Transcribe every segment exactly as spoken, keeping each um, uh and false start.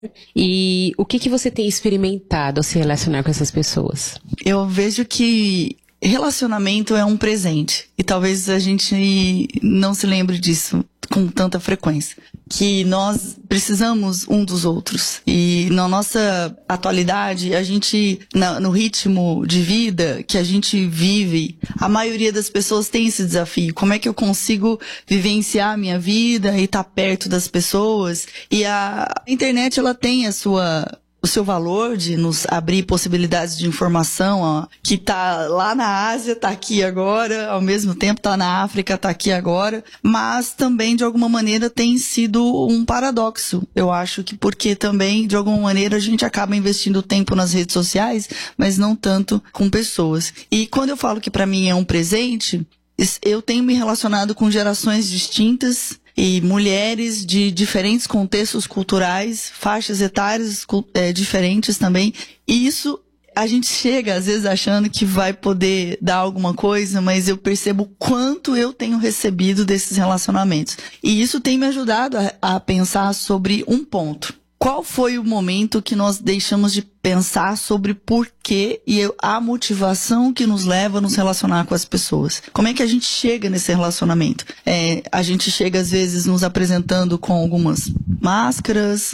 E o que, que você tem experimentado ao se relacionar com essas pessoas? Eu vejo que relacionamento é um presente. E talvez a gente não se lembre disso com tanta frequência. Que nós precisamos um dos outros. E na nossa atualidade, a gente, na, no ritmo de vida que a gente vive, a maioria das pessoas tem esse desafio. Como é que eu consigo vivenciar a minha vida e estar perto das pessoas? E a internet, ela tem a sua... o seu valor de nos abrir possibilidades de informação, ó, que tá lá na Ásia, tá aqui agora, ao mesmo tempo tá na África, tá aqui agora, mas também de alguma maneira tem sido um paradoxo. Eu acho que porque também de alguma maneira a gente acaba investindo tempo nas redes sociais, mas não tanto com pessoas. E quando eu falo que para mim é um presente, eu tenho me relacionado com gerações distintas e mulheres de diferentes contextos culturais, faixas etárias é, diferentes também. E isso, a gente chega às vezes achando que vai poder dar alguma coisa, mas eu percebo o quanto eu tenho recebido desses relacionamentos. E isso tem me ajudado a, a pensar sobre um ponto. Qual foi o momento que nós deixamos de pensar sobre por quê e a motivação que nos leva a nos relacionar com as pessoas? Como é que a gente chega nesse relacionamento? É, a gente chega, às vezes, nos apresentando com algumas máscaras,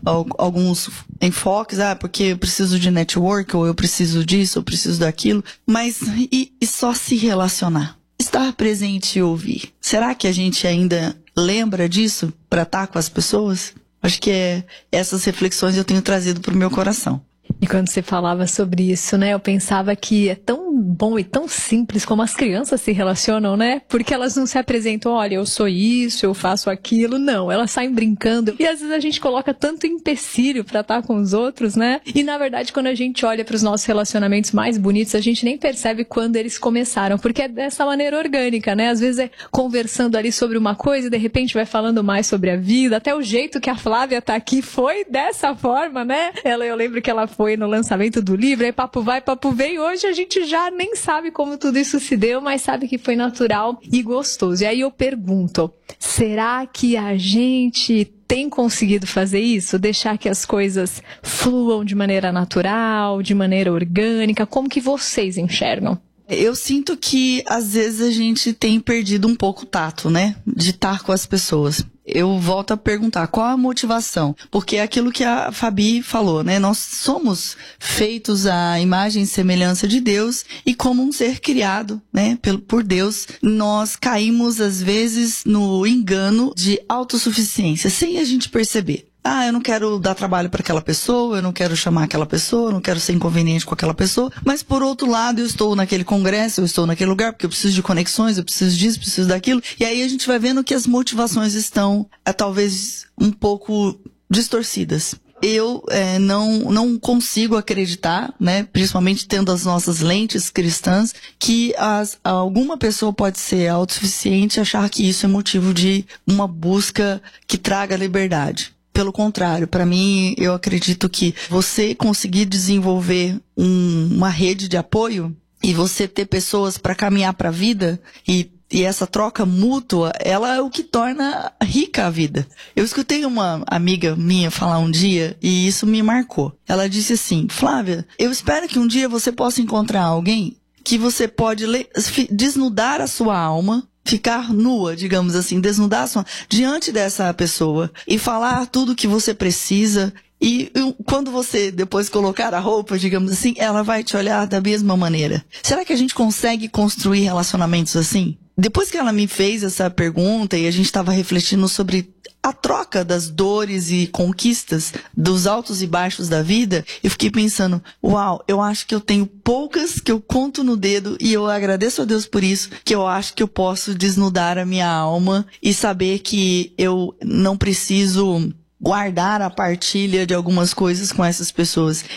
alguns enfoques, ah, porque eu preciso de network, ou eu preciso disso, eu preciso daquilo, mas e, e só se relacionar? Estar presente e ouvir. Será que a gente ainda lembra disso para estar com as pessoas? Acho que é, essas reflexões eu tenho trazido para o meu coração. E quando você falava sobre isso, né, eu pensava que é tão bom e tão simples como as crianças se relacionam, né? Porque elas não se apresentam, olha, eu sou isso, eu faço aquilo. Não, elas saem brincando. E às vezes a gente coloca tanto empecilho pra estar com os outros, né? E na verdade, quando a gente olha pros nossos relacionamentos mais bonitos, a gente nem percebe quando eles começaram. Porque é dessa maneira orgânica, né? Às vezes é conversando ali sobre uma coisa e de repente vai falando mais sobre a vida. Até o jeito que a Flávia tá aqui foi dessa forma, né? Ela, eu lembro que ela foi no lançamento do livro, aí papo vai, papo vem, hoje a gente já nem sabe como tudo isso se deu, mas sabe que foi natural e gostoso. E aí eu pergunto, será que a gente tem conseguido fazer isso? Deixar que as coisas fluam de maneira natural, de maneira orgânica? Como que vocês enxergam? Eu sinto que, às vezes, a gente tem perdido um pouco o tato, né? De estar com as pessoas. Eu volto a perguntar, qual a motivação? Porque é aquilo que a Fabi falou, né? Nós somos feitos à imagem e semelhança de Deus e como um ser criado, né? Por Deus, nós caímos, às vezes, no engano de autossuficiência, sem a gente perceber. Ah, eu não quero dar trabalho para aquela pessoa, eu não quero chamar aquela pessoa, eu não quero ser inconveniente com aquela pessoa. Mas, por outro lado, eu estou naquele congresso, eu estou naquele lugar, porque eu preciso de conexões, eu preciso disso, preciso daquilo. E aí a gente vai vendo que as motivações estão, é, talvez, um pouco distorcidas. Eu é, não, não consigo acreditar, né, principalmente tendo as nossas lentes cristãs, que as, alguma pessoa pode ser autossuficiente e achar que isso é motivo de uma busca que traga liberdade. Pelo contrário, para mim, eu acredito que você conseguir desenvolver um, uma rede de apoio e você ter pessoas para caminhar para a vida e, e essa troca mútua, ela é o que torna rica a vida. Eu escutei uma amiga minha falar um dia e isso me marcou. Ela disse assim, Flávia, eu espero que um dia você possa encontrar alguém que você pode le- desnudar a sua alma, ficar nua, digamos assim, desnudar sua, diante dessa pessoa e falar tudo o que você precisa. E quando você depois colocar a roupa, digamos assim, ela vai te olhar da mesma maneira. Será que a gente consegue construir relacionamentos assim? Depois que ela me fez essa pergunta e a gente estava refletindo sobre a troca das dores e conquistas, dos altos e baixos da vida, eu fiquei pensando, uau, eu acho que eu tenho poucas que eu conto no dedo e eu agradeço a Deus por isso, que eu acho que eu posso desnudar a minha alma e saber que eu não preciso guardar a partilha de algumas coisas com essas pessoas.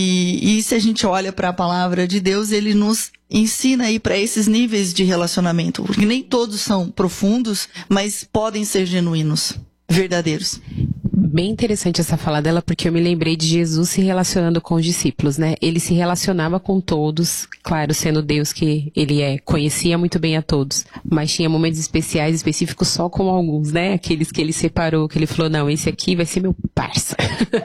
E, e se a gente olha para a palavra de Deus, ele nos ensina aí para esses níveis de relacionamento, porque nem todos são profundos, mas podem ser genuínos, verdadeiros. Bem interessante essa fala dela, porque eu me lembrei de Jesus se relacionando com os discípulos, né? Ele se relacionava com todos, claro, sendo Deus que ele é, conhecia muito bem a todos, mas tinha momentos especiais, específicos só com alguns, né? Aqueles que ele separou, que ele falou, não, esse aqui vai ser meu parça.